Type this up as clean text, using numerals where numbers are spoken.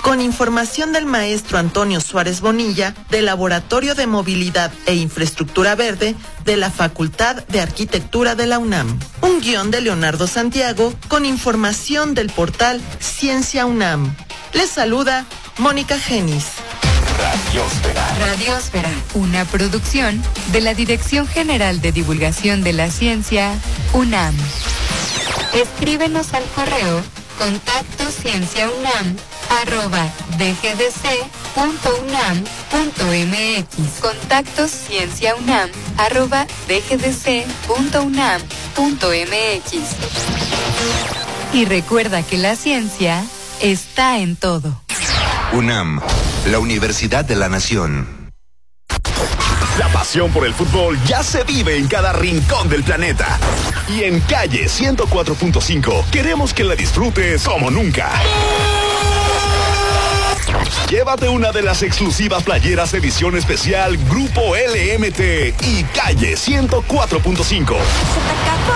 con información del maestro Antonio Suárez Bonilla, del Laboratorio de Movilidad e Infraestructura Verde de la Facultad de Arquitectura de la UNAM. Un guión de Leonardo Santiago con información del portal Ciencia UNAM. Les saluda Mónica Genis. Radiósfera, una producción de la Dirección General de Divulgación de la Ciencia, UNAM. Escríbenos al correo contactocienciaunam@dgdc.unam.mx. contactocienciaunam@dgdc.unam.mx. Y recuerda que la ciencia está en todo. UNAM, la Universidad de la Nación. La pasión por el fútbol ya se vive en cada rincón del planeta. Y en Calle 104.5 queremos que la disfrutes como nunca. Llévate una de las exclusivas playeras edición especial Grupo LMT y Calle 104.5.